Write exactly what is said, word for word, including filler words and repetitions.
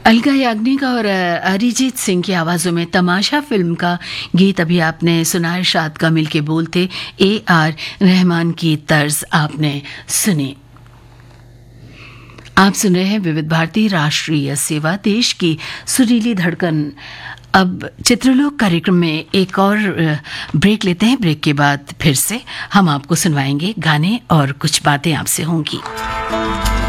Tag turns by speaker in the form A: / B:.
A: अलका याग्निक और अरिजीत सिंह की आवाजों में तमाशा फिल्म का गीत अभी आपने सुना। इरशाद कामिल के बोल थे, ए आर रहमान की तर्ज आपने सुनी। आप सुन रहे हैं विविध भारती राष्ट्रीय सेवा, देश की सुरीली धड़कन। अब चित्रलोक कार्यक्रम में एक और ब्रेक लेते हैं। ब्रेक के बाद फिर से हम आपको सुनवाएंगे गाने और कुछ बातें आपसे होंगी।